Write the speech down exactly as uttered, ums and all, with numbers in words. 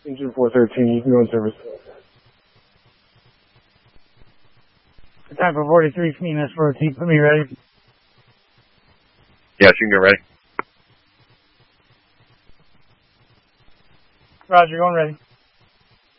Engine four thirteen, you can go in service. Time for forty-three, Phoenix for T. Put me ready. Yes, you can get ready. Roger, going ready.